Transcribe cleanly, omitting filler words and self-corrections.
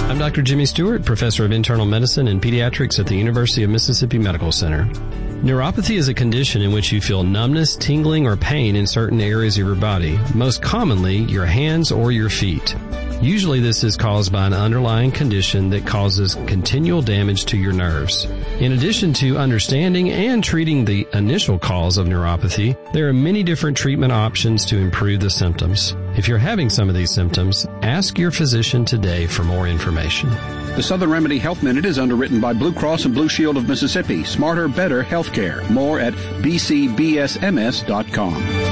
I'm Dr. Jimmy Stewart, Professor of Internal Medicine and Pediatrics at the University of Mississippi Medical Center. Neuropathy is a condition in which you feel numbness, tingling, or pain in certain areas of your body, most commonly your hands or your feet. Usually this is caused by an underlying condition that causes continual damage to your nerves. In addition to understanding and treating the initial cause of neuropathy, there are many different treatment options to improve the symptoms. If you're having some of these symptoms, ask your physician today for more information. The Southern Remedy Health Minute is underwritten by Blue Cross and Blue Shield of Mississippi. Smarter, better healthcare. More at bcbsms.com.